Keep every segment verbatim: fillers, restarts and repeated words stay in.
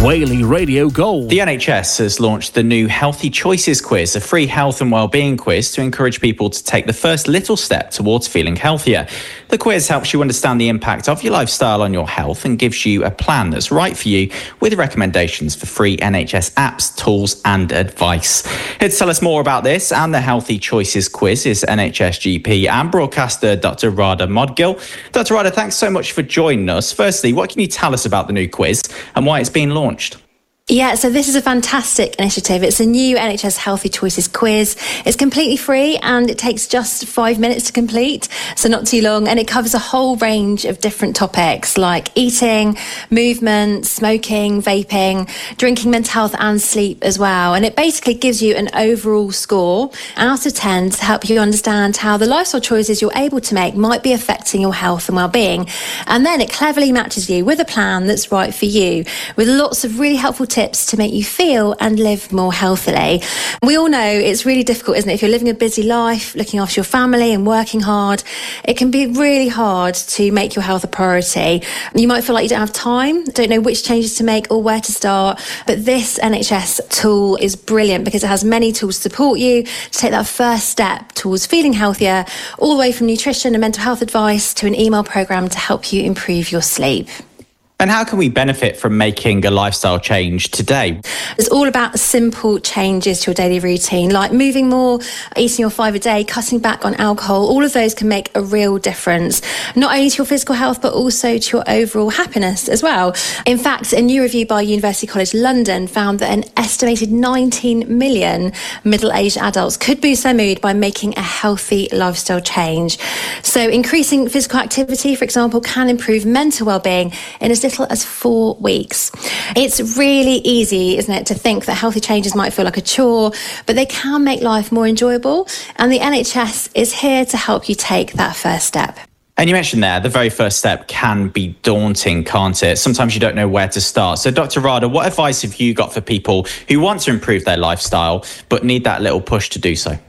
Whaley Radio Gold. The N H S has launched the new Healthy Choices Quiz, a free health and wellbeing quiz to encourage people to take the first little step towards feeling healthier. The quiz helps you understand the impact of your lifestyle on your health and gives you a plan that's right for you with recommendations for free N H S apps, tools and advice. Here to tell us more about this and the Healthy Choices Quiz is N H S G P and broadcaster Doctor Radha Modgill. Doctor Radha, thanks so much for joining us. Firstly, what can you tell us about the new quiz and why it's been launched? Yeah, so this is a fantastic initiative. It's a new N H S Healthy Choices quiz. It's completely free and it takes just five minutes to complete, so not too long. And it covers a whole range of different topics like eating, movement, smoking, vaping, drinking, mental health and sleep as well. And it basically gives you an overall score out of ten to help you understand how the lifestyle choices you're able to make might be affecting your health and well-being. And then it cleverly matches you with a plan that's right for you, with lots of really helpful tips tips to make you feel and live more healthily. We all know it's really difficult, isn't it? If you're living a busy life, looking after your family and working hard, it can be really hard to make your health a priority. You might feel like you don't have time, don't know which changes to make or where to start. But this N H S tool is brilliant because it has many tools to support you to take that first step towards feeling healthier, all the way from nutrition and mental health advice to an email program to help you improve your sleep. And how can we benefit from making a lifestyle change today? It's all about simple changes to your daily routine, like moving more, eating your five a day, cutting back on alcohol. All of those can make a real difference, not only to your physical health, but also to your overall happiness as well. In fact, a new review by University College London found that an estimated nineteen million middle-aged adults could boost their mood by making a healthy lifestyle change. So increasing physical activity, for example, can improve mental well-being in as little as four weeks. It's really easy, isn't it, to think that healthy changes might feel like a chore, but they can make life more enjoyable. And the N H S is here to help you take that first step. And you mentioned there, the very first step can be daunting, can't it? Sometimes you don't know where to start. So Doctor Radha, what advice have you got for people who want to improve their lifestyle, but need that little push to do so?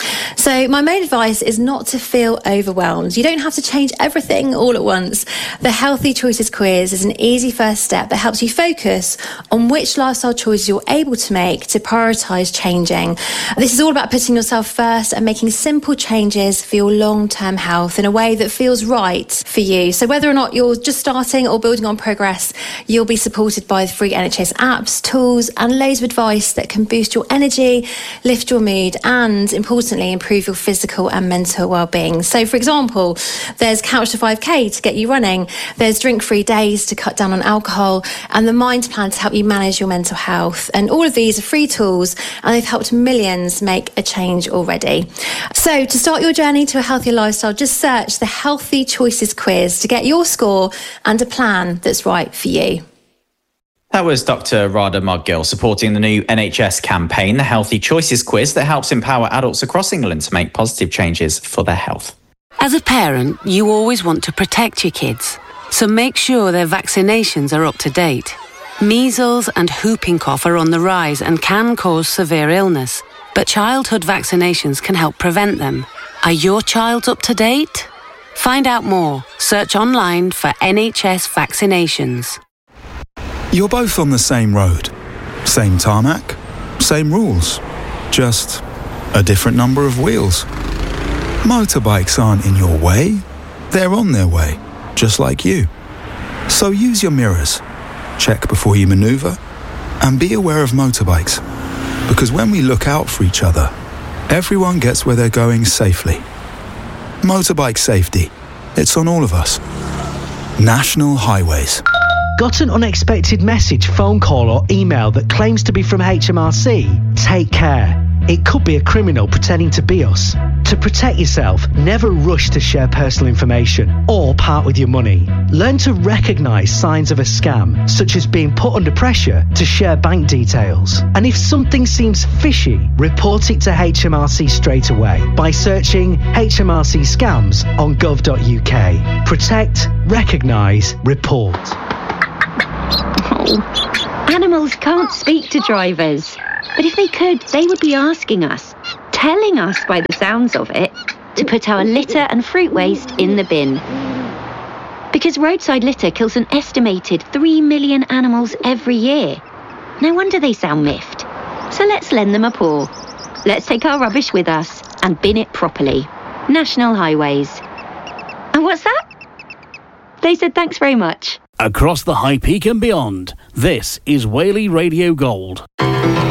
So my main advice is not to feel overwhelmed. You don't have to change everything all at once. The Healthy Choices Quiz is an easy first step that helps you focus on which lifestyle choices you're able to make to prioritise changing. This is all about putting yourself first and making simple changes for your long-term health in a way that feels right for you. So whether or not you're just starting or building on progress, you'll be supported by the free N H S apps, tools and loads of advice that can boost your energy, lift your mood and, importantly, improve your physical and mental well-being. So, for example, there's Couch to five K to get you running, there's drink-free days to cut down on alcohol, and the Mind Plan to help you manage your mental health. And all of these are free tools, and they've helped millions make a change already. So, to start your journey to a healthier lifestyle, just search the Healthy Choices Quiz to get your score and a plan that's right for you. That was Doctor Radha Modgill supporting the new N H S campaign, the Healthy Choices Quiz, that helps empower adults across England to make positive changes for their health. As a parent, you always want to protect your kids, so make sure their vaccinations are up to date. Measles and whooping cough are on the rise and can cause severe illness, but childhood vaccinations can help prevent them. Are your child up to date? Find out more. Search online for N H S vaccinations. You're both on the same road, same tarmac, same rules, just a different number of wheels. Motorbikes aren't in your way, they're on their way, just like you. So use your mirrors, check before you manoeuvre, and be aware of motorbikes. Because when we look out for each other, everyone gets where they're going safely. Motorbike safety, it's on all of us. National Highways. Got an unexpected message, phone call or email that claims to be from H M R C? Take care. It could be a criminal pretending to be us. To protect yourself, never rush to share personal information or part with your money. Learn to recognise signs of a scam, such as being put under pressure to share bank details. And if something seems fishy, report it to H M R C straight away by searching H M R C scams on gov dot U K. Protect, recognise, report. Oh, animals can't speak to drivers. But if they could, they would be asking us, telling us by the sounds of it, to put our litter and fruit waste in the bin. Because roadside litter kills an estimated three million animals every year. No wonder they sound miffed. So let's lend them a paw. Let's take our rubbish with us and bin it properly. National Highways. And what's that? They said thanks very much. Across the High Peak and beyond, this is Whaley Radio Gold.